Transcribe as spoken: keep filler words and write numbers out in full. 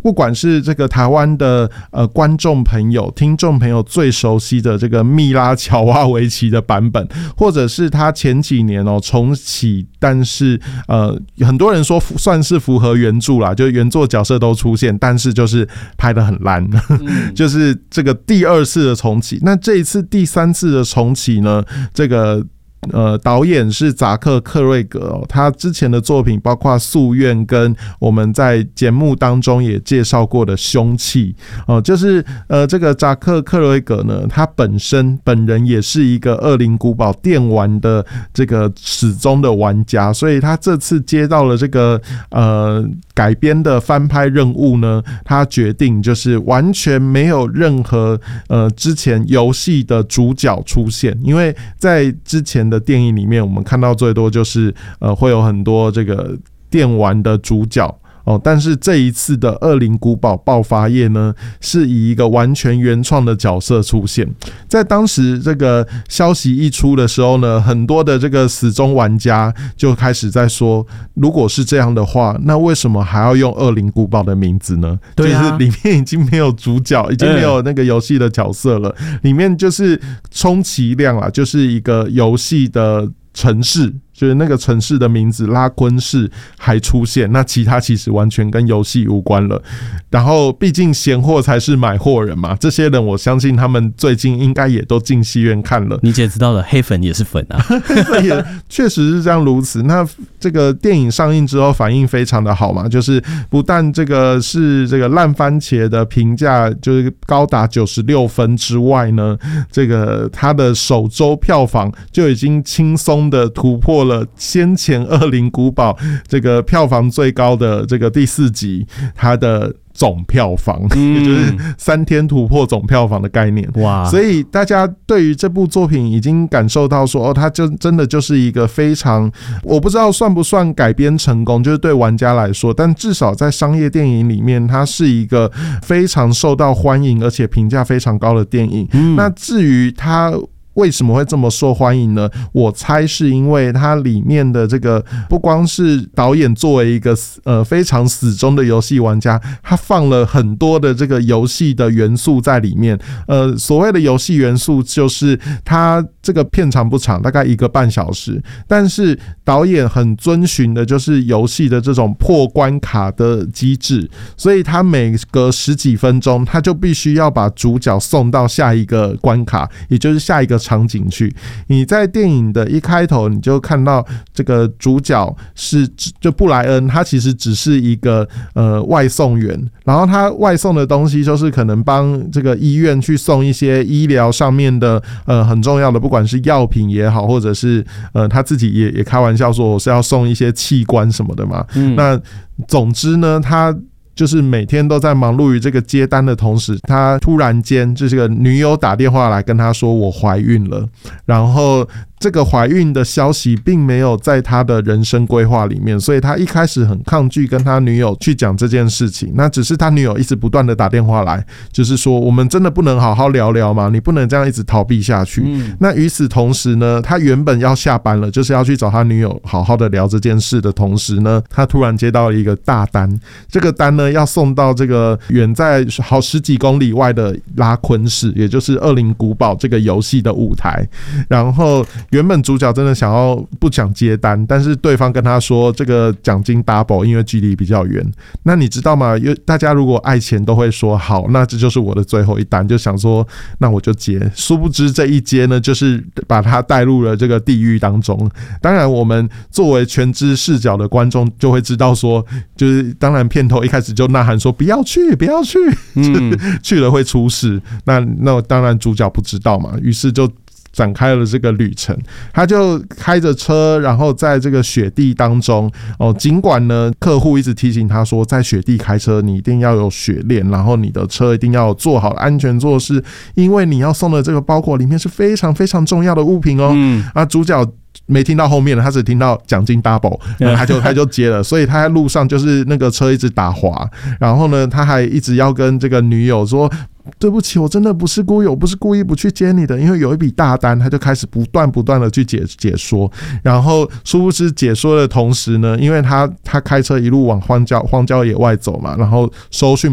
不管是这个台湾的呃观众朋友、听众朋友最熟悉的这个蜜拉乔瓦维奇的版本，或者是他前几年哦重启，但是呃很多人说算是符合原著啦，就原作角色都出现，但是就是拍得很烂，嗯、就是这个第二次的重启。那这一次第三次的重启呢，这个。呃，导演是扎克·克瑞格、哦、他之前的作品包括《夙愿》跟我们在节目当中也介绍过的《凶器》哦，就是呃，这个扎克·克瑞格呢，他本身本人也是一个《恶灵古堡》电玩的这个始终的玩家，所以他这次接到了这个呃改编的翻拍任务呢，他决定就是完全没有任何呃之前游戏的主角出现，因为在之前的电影里面，我们看到最多就是呃会有很多这个电玩的主角。哦，但是这一次的《恶灵古堡爆发夜》呢，是以一个完全原创的角色出现。在当时这个消息一出的时候呢，很多的这个死忠玩家就开始在说，如果是这样的话，那为什么还要用《恶灵古堡》的名字呢？对啊，就是里面已经没有主角，已经没有那个游戏的角色了，里面就是充其量啦，就是一个游戏的城市。就是那个城市的名字拉昆市还出现，那其他其实完全跟游戏无关了。然后毕竟闲货才是买货人嘛，这些人我相信他们最近应该也都进戏院看了。 你姐知道了，黑粉也是粉啊， 黑粉也确实是这样如此。那这个电影上映之后反应非常的好嘛，就是不但这个是这个烂番茄的评价就是高达九十六分之外呢，这个它的首周票房就已经轻松的突破了先前《恶灵古堡》这个票房最高的这个第四集，它的总票房，嗯、也就是三天突破总票房的概念。哇！所以大家对于这部作品已经感受到说，哦，它就真的就是一个非常，我不知道算不算改编成功，就是对玩家来说，但至少在商业电影里面，它是一个非常受到欢迎而且评价非常高的电影。嗯、那至于它为什么会这么受欢迎呢？我猜是因为它里面的这个不光是导演作为一个呃非常死忠的游戏玩家，他放了很多的这个游戏的元素在里面。呃，所谓的游戏元素就是它这个片长不长，大概一个半小时，但是导演很遵循的就是游戏的这种破关卡的机制，所以他每隔十几分钟，他就必须要把主角送到下一个关卡，也就是下一个场景去。你在电影的一开头你就看到这个主角是就布莱恩，他其实只是一个呃外送员，然后他外送的东西就是可能帮这个医院去送一些医疗上面的呃很重要的，不管是药品也好，或者是呃他自己也也开玩笑说我是要送一些器官什么的嘛。嗯、那总之呢，他就是每天都在忙碌于这个接单的同时，他突然间这个女友打电话来跟他说我怀孕了，然后这个怀孕的消息并没有在他的人生规划里面，所以他一开始很抗拒跟他女友去讲这件事情。那只是他女友一直不断的打电话来，就是说我们真的不能好好聊聊吗？你不能这样一直逃避下去。嗯、那与此同时呢，他原本要下班了，就是要去找他女友好好的聊这件事的同时呢，他突然接到了一个大单，这个单呢要送到这个远在好十几公里外的拉昆市，也就是恶灵古堡这个游戏的舞台。然后原本主角真的想要不想接单，但是对方跟他说这个奖金 double， 因为距离比较远。那你知道吗？大家如果爱钱都会说好，那这就是我的最后一单，就想说那我就接。殊不知这一接呢，就是把他带入了这个地狱当中。当然我们作为全知视角的观众就会知道说，就是当然片头一开始就呐喊说不要去不要去，嗯、去了会出事。那那当然主角不知道嘛，于是就展开了这个旅程。他就开着车，然后在这个雪地当中哦，尽管呢客户一直提醒他说，在雪地开车你一定要有雪链，然后你的车一定要有做好安全措施，因为你要送的这个包裹里面是非常非常重要的物品哦。嗯、啊，主角没听到后面了，他只听到奖金 double， 他就他就接了，所以他在路上就是那个车一直打滑，然后呢，他还一直要跟这个女友说。对不起，我真的不是故意，我不是故意不去接你的，因为有一笔大单，他就开始不断不断的去解解说，然后殊不知解说的同时呢，因为他他开车一路往荒郊荒郊野外走嘛，然后收讯